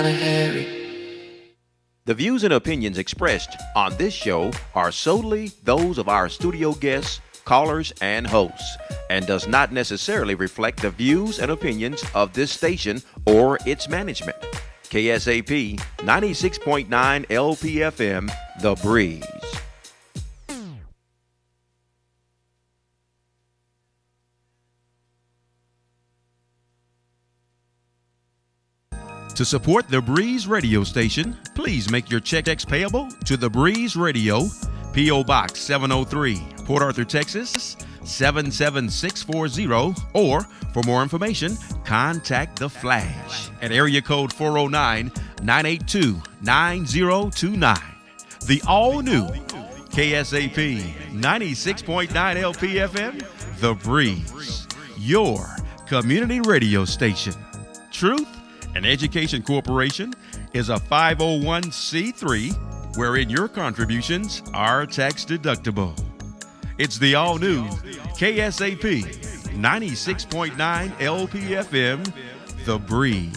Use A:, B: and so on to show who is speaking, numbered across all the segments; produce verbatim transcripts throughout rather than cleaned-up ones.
A: The views and opinions expressed on this show are solely those of our studio guests, callers, and hosts, and does not necessarily reflect the views and opinions of this station or its management. K S A P ninety-six point nine L P F M, The Breeze. To support The Breeze radio station, please make your checks payable to The Breeze Radio, P O. Box seven oh three, Port Arthur, Texas, seven seven six four zero, or for more information, contact The Flash at area code four oh nine, nine eight two, nine oh two nine. The all-new K S A P ninety-six point nine L P F M, The Breeze, your community radio station. Truth and Education Corporation is a five oh one c three wherein your contributions are tax deductible. It's the all-new K S A P ninety-six point nine L P F M, The Breeze.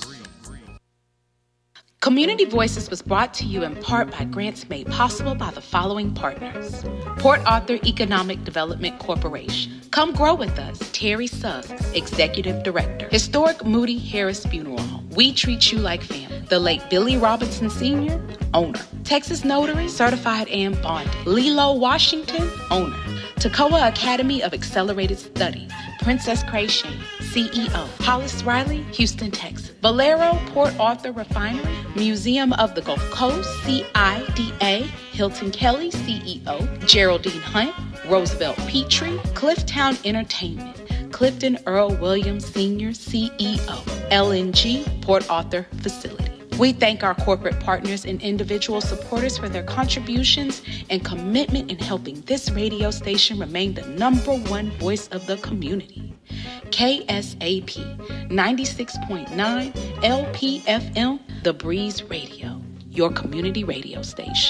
B: Community Voices was brought to you in part by grants made possible by the following partners. Port Arthur Economic Development Corporation. Come grow with us. Terry Suggs, Executive Director. Historic Moody Harris Funeral Home. We treat you like family. The late Billy Robinson Senior, owner. Texas Notary, certified and bonded. Lilo Washington, owner. Toccoa Academy of Accelerated Studies. Princess Creation, C E O. Hollis Riley, Houston, Texas. Valero Port Arthur Refinery. Museum of the Gulf Coast, C I D A. Hilton Kelly, C E O. Geraldine Hunt, Roosevelt Petrie. Clifftown Entertainment. Clifton Earl Williams Senior, C E O. L N G Port Arthur Facility. We thank our corporate partners and individual supporters for their contributions and commitment in helping this radio station remain the number one voice of the community. K S A P ninety-six point nine L P F M, The Breeze Radio, your community radio station.